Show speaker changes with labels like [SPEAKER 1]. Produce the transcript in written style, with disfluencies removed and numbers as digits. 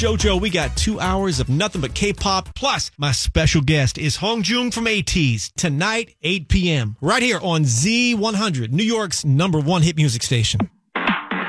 [SPEAKER 1] JoJo, we got 2 hours of nothing but K-pop. Plus, my special guest is Hongjoong from ATEEZ. Tonight, 8 p.m. Right here on Z100, New York's #1 hit music station.